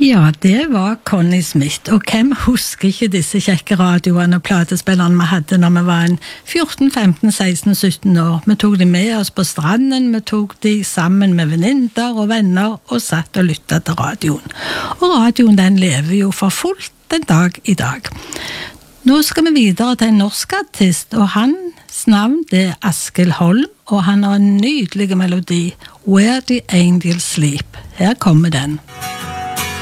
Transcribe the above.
Ja, det var Connie Smith, og hvem husker ikke disse kjekke radioene og platespillerne vi hadde når vi var en 14, 15, 16, 17 år. Vi tok de med oss på stranden, vi tok de sammen med venninner og venner og satt og lyttet til radioen. Og radioen den lever jo for fullt den dag i dag. Nå skal vi videre til en norsk artist, og hans navn det er Askild Holm, og han har en nydelig melodi, Where the Angels Sleep. Her kommer den.